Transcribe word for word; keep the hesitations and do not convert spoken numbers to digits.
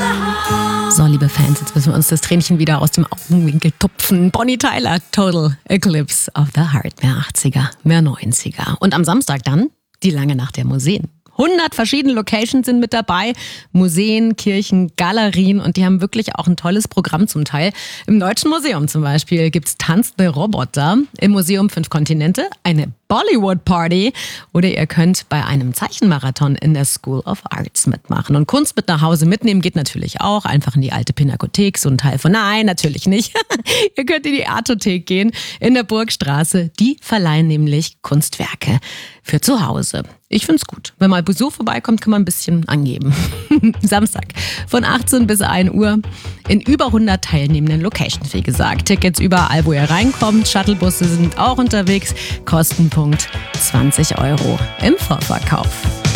So, liebe Fans, jetzt müssen wir uns das Tränchen wieder aus dem Augenwinkel tupfen. Bonnie Tyler, Total Eclipse of the Heart. Mehr achtziger, mehr neunziger. Und am Samstag dann die lange Nacht der Museen. hundert verschiedene Locations sind mit dabei. Museen, Kirchen, Galerien und die haben wirklich auch ein tolles Programm zum Teil. Im Deutschen Museum zum Beispiel gibt's tanzende Roboter. Im Museum Fünf Kontinente eine Bollywood-Party. Oder ihr könnt bei einem Zeichenmarathon in der School of Arts mitmachen. Und Kunst mit nach Hause mitnehmen geht natürlich auch. Einfach in die alte Pinakothek, so ein Teil von... Nein, natürlich nicht. Ihr könnt in die Artothek gehen, in der Burgstraße. Die verleihen nämlich Kunstwerke für zu Hause. Ich find's gut. Wenn mal Besuch vorbeikommt, kann man ein bisschen angeben. Samstag von achtzehn bis ein Uhr in über hundert teilnehmenden Locations, wie gesagt. Tickets überall, wo ihr reinkommt. Shuttlebusse sind auch unterwegs. Kostenpunkt zwanzig Euro im Vorverkauf.